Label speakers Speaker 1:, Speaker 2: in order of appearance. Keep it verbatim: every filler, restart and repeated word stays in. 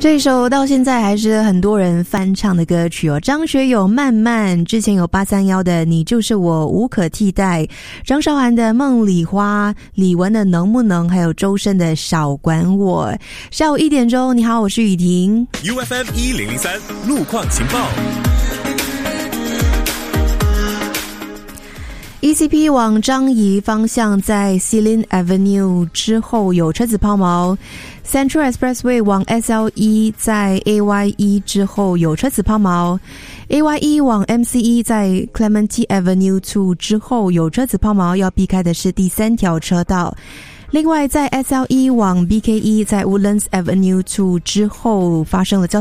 Speaker 1: 这一首到现在还是很多人翻唱的歌曲哦。张学友《慢慢》，之前有八三一的《你就是我无可替代》，张韶涵的《梦里花》，李玟的《能不能》，还有周深的《少管我》。下午一点钟，你好，我是雨婷。
Speaker 2: U F M 一零零三路况情报。
Speaker 1: E C P 往张沂方向在 Xilin Avenue 之后有车子抛锚， Central Expressway 往 S L E 在 A Y E 之后有车子抛锚， A Y E 往 M C E 在 Clementi Avenue 二之后有车子抛锚，要避开的是第三条车道。另外在 S L E 往 B K E 在 Woodlands Avenue 二之后发生了交